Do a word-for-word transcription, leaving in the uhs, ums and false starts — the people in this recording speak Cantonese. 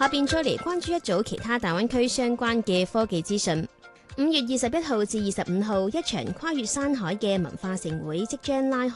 下邊再嚟關注一組其他大灣區相關嘅科技資訊。五月二十一號至二十五號，一場跨越山海嘅文化盛會即將拉開。